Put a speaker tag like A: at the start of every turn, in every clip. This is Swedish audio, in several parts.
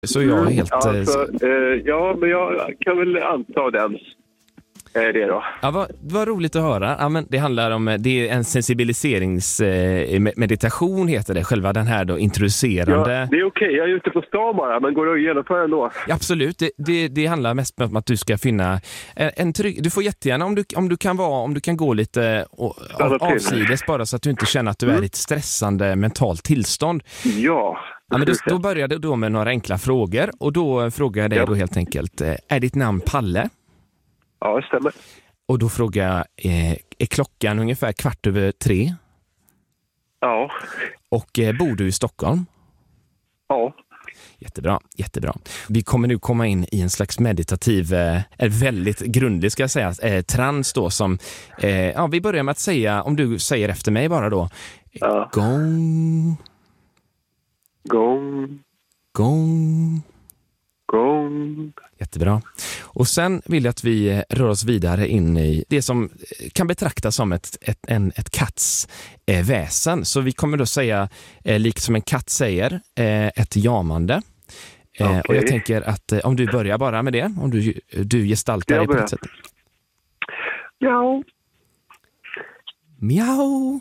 A: Så jag är helt...
B: Ja, men jag kan väl anta den. Det då.
A: Ja, vad roligt att höra. Ja, men det handlar om, det är en sensibiliseringsmeditation heter det, själva den här då introducerande.
B: Ja, det är okej. Jag är ute på stan bara, men går det att genomföra ändå?
A: Ja, absolut. Det handlar mest om att du ska finna en trygg... Du får jättegärna, om du kan gå lite avsides bara så att du inte känner att du är i ett stressande mentalt tillstånd.
B: Ja.
A: Ja, men då började du med några enkla frågor och då frågar jag dig då helt enkelt, är ditt namn Palle?
B: Ja, det stämmer.
A: Och då frågar jag, är klockan ungefär 2:15?
B: Ja.
A: Och bor du i Stockholm?
B: Ja.
A: Jättebra. Vi kommer nu komma in i en slags meditativ, väldigt grundlig ska jag säga, trans då som, vi börjar med att säga, om du säger efter mig bara då, gång. Jättebra. Och sen vill jag att vi rör oss vidare in i det som kan betraktas som ett katts väsen. Så vi kommer då säga, likt som en katt säger, ett jamande. Okay. Och jag tänker att om du börjar bara med det, om du gestaltar dig på ett sätt.
B: Miau.
A: Miau.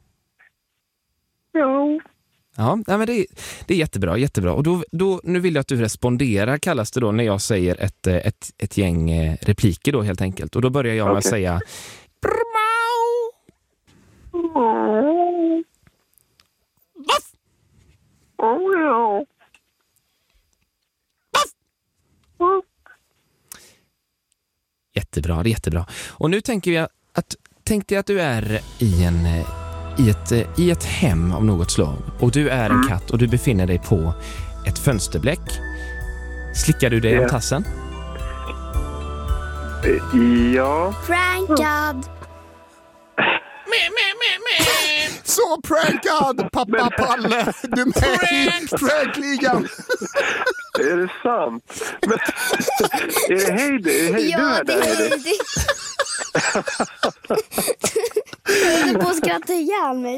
B: Miau.
A: Ja, men det är jättebra. Och då nu vill jag att du responderar, kallas det då, när jag säger ett gäng repliker då helt enkelt. Och då börjar jag med att säga Jättebra. Och nu tänker jag tänk dig att du är i ett hem av något slag och du är en katt och du befinner dig på ett fönsterbläck. Slickar du dig om tassen?
B: Ja.
C: Prankad.
D: Så prankad, pappa Palle. Du är med i prankligan.
B: Är det sant? Men, är det Heidi?
C: Ja, det är Heidi. Jag höll på att skratta ihjäl mig.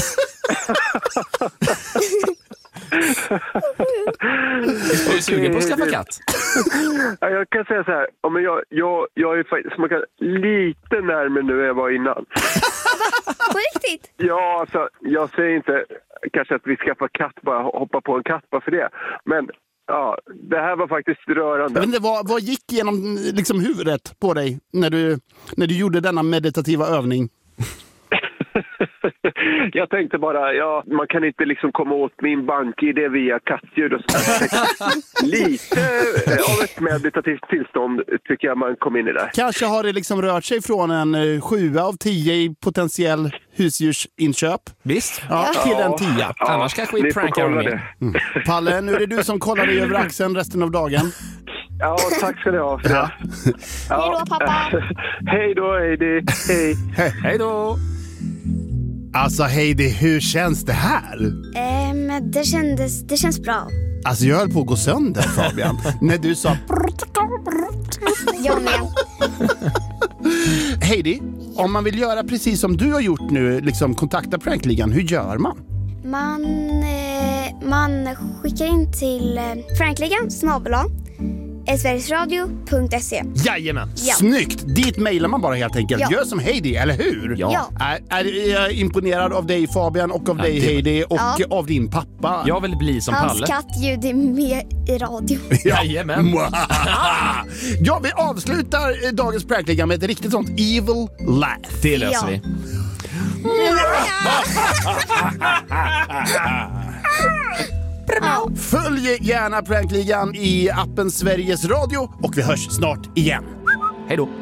A: Är du sugen på att skaffa katt?
B: Ja, jag kan säga så här. Jag är faktiskt lite närmare nu än jag var innan.
C: På riktigt?
B: Ja, alltså, jag säger inte kanske att vi skaffar katt, bara hoppa på en katt bara för det. Men ja, det här var faktiskt rörande.
D: Men vad gick genom liksom huvudet på dig när du gjorde denna meditativa övning?
B: Jag tänkte bara, man kan inte liksom komma åt min bank-ID via kattljud och så. Lite av ett meditativt tillstånd tycker jag man kom in i där.
D: Kanske har det liksom rört sig från en 7 av 10 i potentiell husdjursinköp.
A: Visst?
D: Ja, till en 10.
B: Ja,
A: annars kanske vi prankar dem med.
D: Palle, nu är det du som kollar dig över axeln resten av dagen.
B: Ja, tack ska ni ha för det.
C: Hej då, pappa.
B: Hej då, Heidi.
A: Hej då.
D: Alltså Heidi, hur känns det här?
C: Det känns bra.
D: Alltså jag höll på att gå sönder, Fabian. När du sa...
C: Jag med.
D: Heidi, om man vill göra precis som du har gjort nu, liksom kontakta prankligan, hur gör man?
C: Man skickar in till prankligan @sverigesradio.se.
D: Jajamän, snyggt! Dit mejlar man bara helt enkelt. Gör som Heidi, eller hur?
A: Ja.
D: Är jag imponerad av dig Fabian och av dig Heidi och av din pappa.
A: Jag vill bli som
C: Hans
A: Palle.
C: kattljud är med i radio.
A: Jajamän.
D: Ja, vi avslutar dagens prankliga med ett riktigt sånt evil laugh.
A: Det löser vi.
D: Följ gärna prankligan i appen Sveriges Radio och vi hörs snart igen.
A: Hej då.